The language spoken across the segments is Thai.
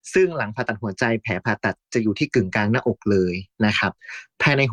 ซึ่งหลังผ่าตัดหัวใจแผลผ่าตัดจะอยู่ที่กึ่งกลางหน้าอกเลยนะครับภายใน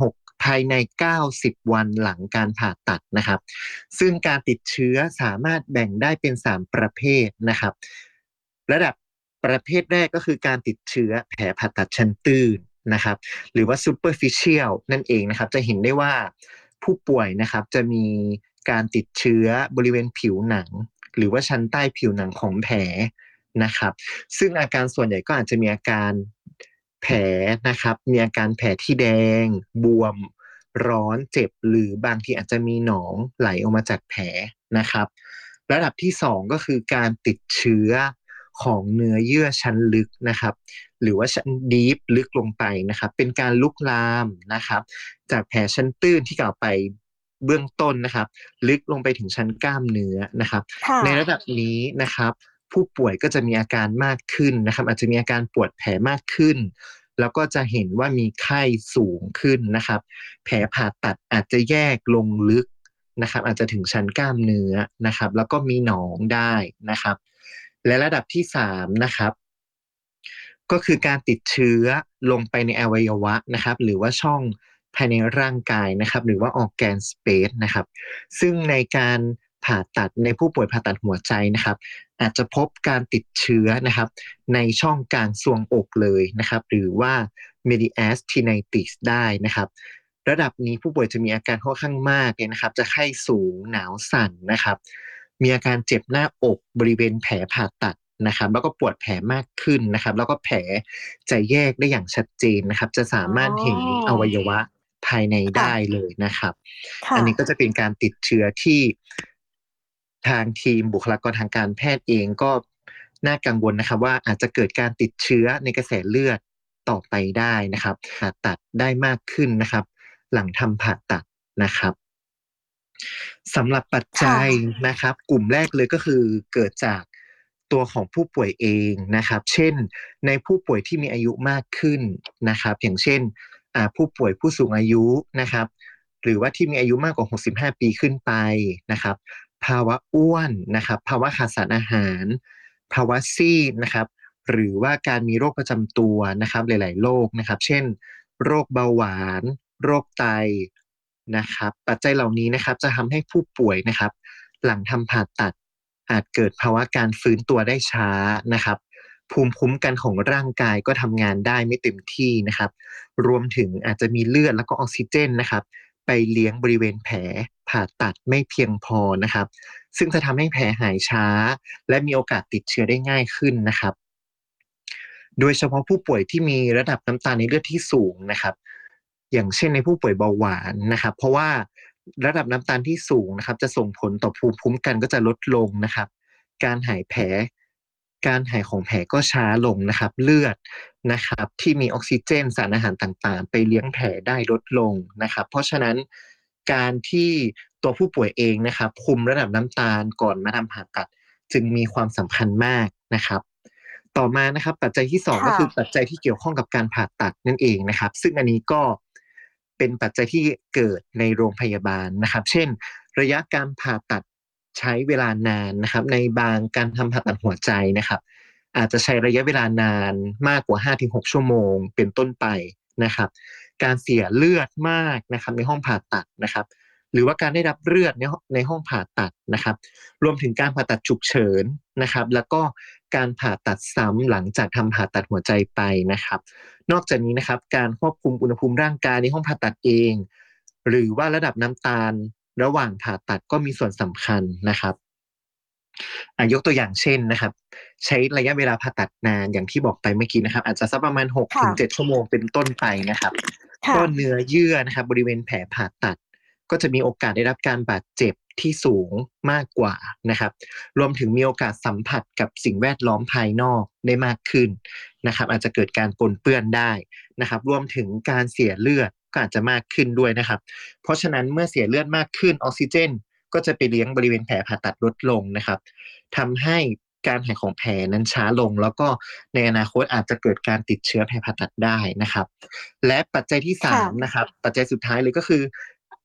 90วันหลังการผ่าตัดนะครับซึ่งการติดเชื้อสามารถแบ่งได้เป็น3ประเภทนะครับระดับประเภทแรกก็คือการติดเชื้อแผลผ่าตัดชั้นตื้นนะครับหรือว่า superficial นั่นเองนะครับจะเห็นได้ว่าผู้ป่วยนะครับจะมีการติดเชื้อบริเวณผิวหนังหรือว่าชั้นใต้ผิวหนังของแผลนะครับ ซึ่งอาการส่วนใหญ่ก็อาจจะมีอาการแผลนะครับมีอาการแผลที่แดงบวมร้อนเจ็บหรือบางทีอาจจะมีหนองไหลออกมาจากแผลนะครับระดับที่สองก็คือการติดเชื้อของเนื้อเยื่อชั้นลึกนะครับหรือว่าชั้นดีฟลึกลงไปนะครับเป็นการลุกลามนะครับจากแผลชั้นตื้นที่กล่าวไปเบื้องต้นนะครับลึกลงไปถึงชั้นกล้ามเนื้อนะครับค่ะในระดับนี้นะครับ ผู้ป่วยก็จะมีอาการมากขึ้นนะครับอาจจะมีอาการปวดแผลมากขึ้นแล้วก็จะเห็นว่ามีไข้สูงขึ้นนะครับแผลผ่าตัดอาจจะแยกลงลึกนะครับอาจจะถึงชั้นกล้ามเนื้อนะครับแล้วก็มีหนองได้นะครับและระดับที่3นะครับก็คือการติดเชื้อลงไปในอวัยวะนะครับหรือว่าช่องภายในร่างกายนะครับหรือว่าออร์แกนสเปซนะครับซึ่งในการผ่าตัดในผู้ป่วยผ่าตัดหัวใจนะครับ อาจจะพบการติดเชื้อนะครับในช่องกลางทรวงอกเลยนะครับหรือว่า mediastinus ได้นะครับระดับนี้ผู้ป่วยจะมีอาการค่อนข้างมากเลยนะครับจะไข้สูงหนาวสั่นนะครับมีอาการเจ็บหน้าอกบริเวณแผลผ่าตัดนะครับแล้วก็ปวดแผลมากขึ้นนะครับแล้วก็แผลจะแยกได้อย่างชัดเจนนะครับจะสาอ๋มารถเห็นออวัยวะภายในได้ค่ะเลยนะครับ อัค่ะนนี้ก็จะเป็นการติดเชื้อที่ทางทีมบุคลากรทางการแพทย์เองก็น่ากังวลนะครับว่าอาจจะเกิดการติดเชื้อในกระแสเลือดต่อไปได้นะครับผ่าตัดได้มากขึ้นนะครับหลังทำผ่าตัดนะครับสำหรับปัจจัยค่ะนะครับกลุ่มแรกเลยก็คือเกิดจากตัวของผู้ป่วยเองนะครับเช่นในผู้ป่วยที่มีอายุมากขึ้นนะครับอย่างเช่นผู้ป่วยผู้สูงอายุนะครับ หรือว่าที่มีอายุมากกว่า65ปีขึ้นไปนะครับภาวะอ้วนนะครับภาวะขาดสารอาหารภาวะซีดนะครับหรือว่าการมีโรคประจำตัวนะครับหลายๆโรคนะครับเช่นโรคเบาหวานโรคไตนะครับปัจจัยเหล่านี้นะครับจะทำให้ผู้ป่วยนะครับหลังทำผ่าตัดอาจเกิดภาวะการฟื้นตัวได้ช้านะครับภูมิคุ้มกันของร่างกายก็ทำงานได้ไม่เต็มที่นะครับรวมถึงอาจจะมีเลือดแล้วก็ออกซิเจนนะครับ ไปเลี้ยงบริเวณแผลผ่าตัดไม่เพียงพอนะครับซึ่งจะทำให้แผลหายช้าและมีโอกาสติดเชื้อได้ง่ายขึ้นนะครับโดยเฉพาะผู้ป่วยที่มีระดับน้ำตาลในเลือดที่สูงนะครับอย่างเช่นในผู้ป่วยเบาหวานนะครับเพราะว่าระดับน้ำตาลที่สูงนะครับจะส่งผลต่อภูมิคุ้มกันก็จะลดลงนะครับการหายแผลการหายของแผลก็ช้าลงนะครับเลือดนะครับที่มีออกซิเจนสารอาหารต่างๆไปเลี้ยงแผลได้ลดลงนะครับเพราะฉะนั้น การที่ตัวผู้ป่วยเองนะครับคุมระดับน้ำตาลก่อนมาทำผ่าตัดจึงมีความสำคัญมากนะครับต่อมานะครับปัจจัยที่สองก็ค่ะคือปัจจัยที่เกี่ยวข้องกับการผ่าตัดนั่นเองนะครับซึ่งอันนี้ก็เป็นปัจจัยที่เกิดในโรงพยาบาลนะครับเช่นระยะการผ่าตัดใช้เวลานานนะครับในบางการทำผ่าตัดหัวใจนะครับอาจจะใช้ระยะเวลานานมากกว่า5-6ชั่วโมงเป็นต้นไปนะครับการเสียเลือดมากนะครับในห้องผ่าตัดนะครับ หรือว่าการได้รับเลือดในห้องผ่าตัดนะครับรวมถึงการผ่าตัดฉุกเฉินนะครับแล้วก็การผ่าตัดซ้ำหลังจากทำผ่าตัดหัวใจไปนะครับนอกจากนี้นะครับการควบคุมอุณหภูมิร่างกายในห้องผ่าตัดเองหรือว่าระดับน้ำตาลระหว่างผ่าตัดก็มีส่วนสำคัญนะครับยกตัวอย่างเช่นนะครับใช้ระยะเวลาผ่าตัดนานอย่างที่บอกไปเมื่อกี้นะครับอาจจะสักประมาณ6-7 ค่ะชั่วโมงเป็นต้นไปนะครับก็ค่ะเนื้อเยื่อนะครับบริเวณแผลผ่าตัด ก็จะมีโอกาสได้รับการบาดเจ็บที่สูงมากกว่านะครับรวมถึงมีโอกาสสัมผัสกับสิ่งแวดล้อมภายนอกได้มากขึ้นนะครับอาจจะเกิดการปนเปื้อนได้นะครับรวมถึงการเสียเลือดก็อาจจะมากขึ้นด้วยนะครับเพราะฉะนั้นเมื่อเสียเลือดมากขึ้นออกซิเจนก็จะไปเลี้ยงบริเวณแผลผ่าตัดลดลงนะครับทำให้การหายของแผลนั้นช้าลงแล้วก็ในอนาคตอาจจะเกิดการติดเชื้อแผลผ่าตัดได้นะครับ และปัจจัยที่สามค่ะนะครับปัจจัยสุดท้ายเลยก็คือ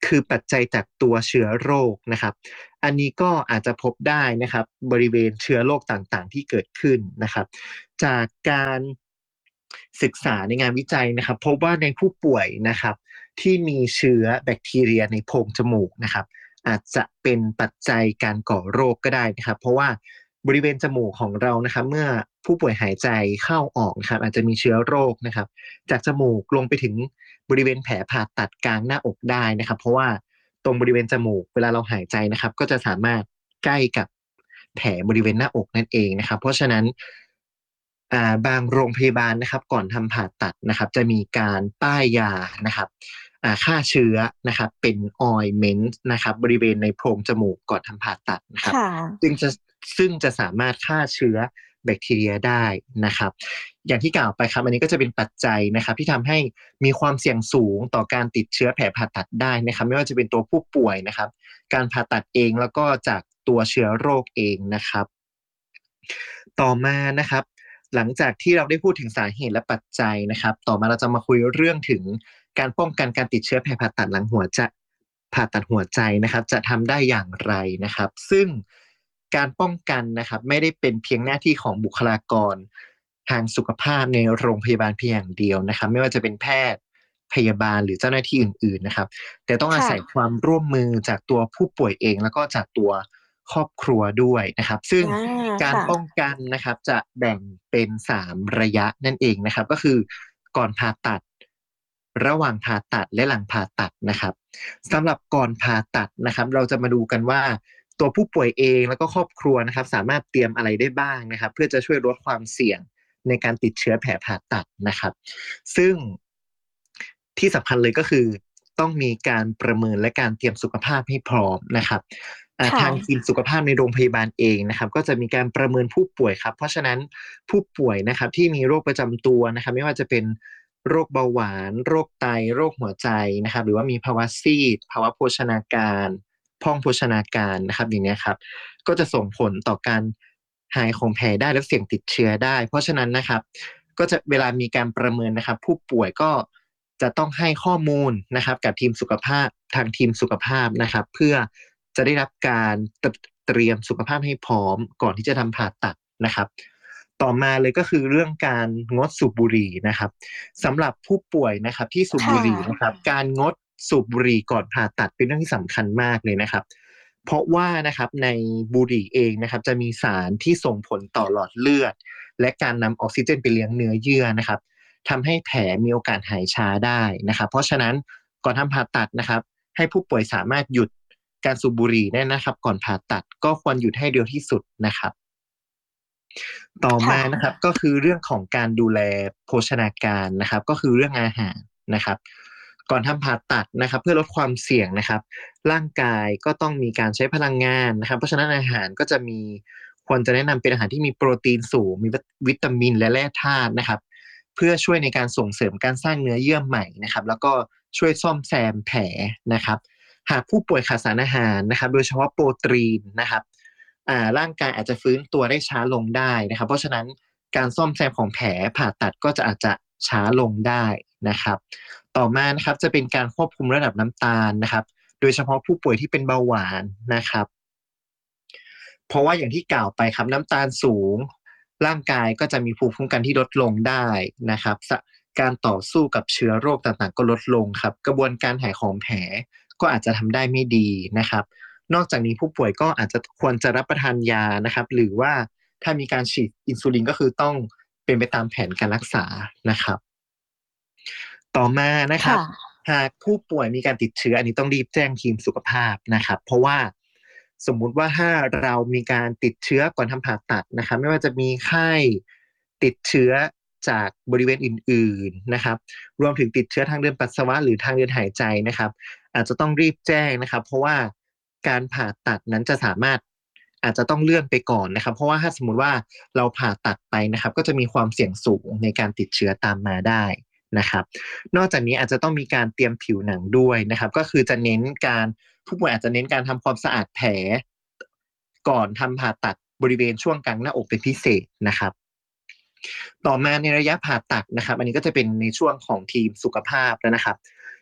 คือปัจจัยจากตัวเชื้อโรคนะครับอันนี้ก็อาจจะพบได้นะครับบริเวณเชื้อโรคต่างๆที่เกิดขึ้นนะครับจากการศึกษาในงานวิจัยนะครับพบว่าในผู้ป่วยนะครับที่มีเชื้อแบคทีเรียในโพรงจมูกนะครับอาจจะเป็นปัจจัยการก่อโรคก็ได้นะครับเพราะว่าบริเวณจมูกของเรานะครับเมื่อผู้ป่วยหายใจเข้าออกนะครับอาจจะมีเชื้อโรคนะครับจากจมูกลงไปถึงบริเวณแผลผ่าตัดกลางหน้าอกได้นะครับเพราะว่าตรงบริเวณจมูกเวลาเราหายใจนะครับก็จะสามารถใกล้กับแผลบริเวณหน้าอกนั่นเองนะครับเพราะฉะนั้นบางโรงพยาบาลนะครับก่อนทำผ่าตัดนะครับจะมีการป้ายยานะครับฆ่าเชื้อนะครับเป็นออยเมนต์นะครับบริเวณในโพรงจมูกก่อนทำผ่าตัดนะครับค่ะซึ่งจะซึ่งจะสามารถฆ่าเชื้อแบคทีเรียได้นะครับอย่างที่กล่าวไปครับอันนี้ก็จะเป็นปัจจัยนะครับที่ทำให้มีความเสี่ยงสูงต่อการติดเชื้อแผลผ่าตัดได้นะครับไม่ว่าจะเป็นตัวผู้ป่วยนะครับการผ่าตัดเองแล้วก็จากตัวเชื้อโรคเองนะครับต่อมานะครับหลังจากที่เราได้พูดถึงสาเหตุและปัจจัยนะครับต่อมาเราจะมาคุยเรื่องถึงการป้องกันการติดเชื้อแผลผ่าตัดหลังหัวใจผ่าตัดหัวใจนะครับจะทำได้อย่างไรนะครับซึ่งการป้องกันนะครับไม่ได้เป็นเพียงหน้าที่ของบุคลากรทางสุขภาพในโรงพยาบาลเพียงอย่างเดียวนะครับไม่ว่าจะเป็นแพทย์พยาบาลหรือเจ้าหน้าที่อื่นๆนะครับแต่ต้องอาค่ะศัยความร่วมมือจากตัวผู้ป่วยเองแล้วก็จากตัวครอบครัวด้วยนะครับซึ่งอ่าการค่ะป้องกันนะครับจะแบ่งเป็น3 ระยะนั่นเองนะครับก็คือก่อนผ่าตัดระหว่างผ่าตัดและหลังผ่าตัดนะครับสำหรับก่อนผ่าตัดนะครับเราจะมาดูกันว่าตัวผู้ป่วยเองแล้วก็ครอบครัวนะครับสามารถเตรียมอะไรได้บ้างนะครับเพื่อจะช่วยลดความเสี่ยงในการติดเชื้อแผลผ่าตัดนะครับซึ่งที่สำคัญเลยก็คือต้องมีการประเมินและการเตรียมสุขภาพให้พร้อมนะครับค่ะทางทีมสุขภาพในโรงพยาบาลเองนะครับก็จะมีการประเมินผู้ป่วยครับเพราะฉะนั้นผู้ป่วยนะครับที่มีโรคประจำตัวนะครับไม่ว่าจะเป็นโรคเบาหวานโรคไตโรคหัวใจนะครับหรือว่ามีภาวะซีดภาวะโภชนาการพองโภชนาการนะครับอย่างนี้ยครับก็จะส่งผลต่อการหายของแผลได้และเสี่ยงติดเชื้อได้เพราะฉะนั้นนะครับก็จะเวลามีการประเมินนะครับผู้ป่วยก็จะต้องให้ข้อมูลนะครับกับทีมสุขภาพทางทีมสุขภาพนะครับเพื่อ จะได้รับการเตรียมสุขภาพให้พร้อมก่อนที่จะทำผ่าตัดนะครับต่อมาเลยก็คือเรื่องการงดสูบบุหรี่นะครับสำหรับผู้ป่วยนะครับที่สูบค่บุหรี่นะคะรับการงดสูบบุหรี่ก่อนผ่าตัดเป็นเรื่องที่สำคัญมากเลยนะครับเพราะว่านะครับในบุหรี่เองนะครับจะมีสารที่ส่งผลต่อหลอดเลือดและการนำออกซิเจนไปเลี้ยงเนื้อเยื่อนะครับทำให้แผลมีโอกาสหายช้าได้นะครับเพราะฉะนั้นก่อนทำผ่าตัดนะครับ ให้ผู้ป่วยสามารถหยุดการสูบบุหรี่ได้นะครับก่อนผ่าตัดก็ควรหยุดให้เร็วที่สุดนะครับต่อค่ะมานะครับก็คือเรื่องของการดูแลโภชนาการนะครับก็คือเรื่องอาหารนะครับก่อนทำผ่าตัดนะครับเพื่อลดความเสี่ยงนะครับร่างกายก็ต้องมีการใช้พลังงานนะครับเพราะฉะนั้นอาหารก็จะมีควรจะแนะนำเป็นอาหารที่มีโปรตีนสูงมีวิตามินและแร่ธาตุนะครับเพื่อช่วยในการส่งเสริมการสร้างเนื้อเยื่อใหม่นะครับแล้วก็ช่วยซ่อมแซมแผลนะครับ หากผู้ป่วยขาดสารอาหารนะครับโดยเฉพาะโปรตีนนะครับร่างกายอาจจะฟื้นตัวได้ช้าลงได้นะครับเพราะฉะนั้นการซ่อมแซมของแผลผ่าตัดก็จะอาจจะช้าลงได้นะครับต่อมานะครับจะเป็นการควบคุมระดับน้ำตาลนะครับโดยเฉพาะผู้ป่วยที่เป็นเบาหวานนะครับเพราะว่าอย่างที่กล่าวไปครับน้ำตาลสูงร่างกายก็จะมีภูมิคุ้มกันที่ลดลงได้นะครับการต่อสู้กับเชื้อโรคต่างๆก็ลดลงครับกระบวนการหายของแผล ก็อาจจะทำได้ไม่ดีนะครับนอกจากนี้ผู้ป่วยก็อาจจะควรจะรับประทานยานะครับหรือว่าถ้ามีการฉีดอินซูลินก็คือต้องเป็นไปตามแผนการรักษานะครับต่อมานะครับค่ะหากผู้ป่วยมีการติดเชื้ออันนี้ต้องรีบแจ้งทีมสุขภาพนะครับเพราะว่าสมมุติว่าถ้าเรามีการติดเชื้อก่อนทำผ่าตัดนะครับไม่ว่าจะมีไข้ติดเชื้อจากบริเวณอื่นๆนะครับรวมถึงติดเชื้อทางเดินปัสสาวะหรือทางเดินหายใจนะครับ อาจจะต้องรีบแจ้งนะครับเพราะว่าการผ่าตัดนั้นจะสามารถอาจจะต้องเลื่อนไปก่อนนะครับเพราะว่าถ้าสมมุติว่าเราผ่าตัดไปนะครับก็จะมีความเสี่ยงสูงในการติดเชื้อตามมาได้นะครับนอกจากนี้อาจจะต้องมีการเตรียมผิวหนังด้วยนะครับก็คือจะเน้นการผู้ป่วยอาจจะเน้นการทำความสะอาดแผลก่อนทำผ่าตัดบริเวณช่วงกลางหน้าอกเป็นพิเศษนะครับ ต่อมาในระยะผ่าตัดนะครับอันนี้ก็จะเป็นในช่วงของทีมสุขภาพแล้วนะครับ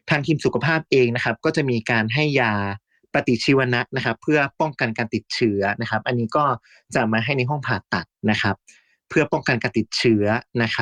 ทางทีมสุขภาพเองนะครับก็จะมีการให้ยาปฏิชีวนะนะครับเพื่อป้องกันการติดเชื้อนะครับอันนี้ก็จะมาให้ในห้องผ่าตัดนะครับเพื่อป้องกันการติดเชื้อนะครับ